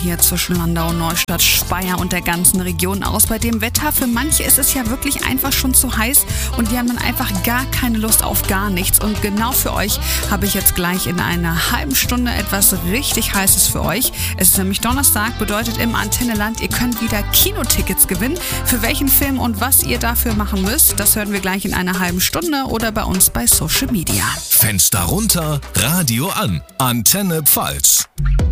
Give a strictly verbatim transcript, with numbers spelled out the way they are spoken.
hier zwischen Landau, Neustadt, Speyer und der ganzen Region aus. Bei dem Wetter, für manche ist es ja wirklich einfach schon zu heiß und die haben dann einfach gar keine Lust auf gar nichts. Und genau für euch habe ich jetzt gleich in einer halben Stunde etwas richtig Heißes für euch. Es ist nämlich Donnerstag, bedeutet im Antenneland, ihr könnt wieder Kinotickets gewinnen. Für welchen Film und was ihr dafür machen müsst, das hören wir gleich in einer halben Stunde oder bei uns bei Social Media. Fenster runter, Radio an. Antenne Pfalz.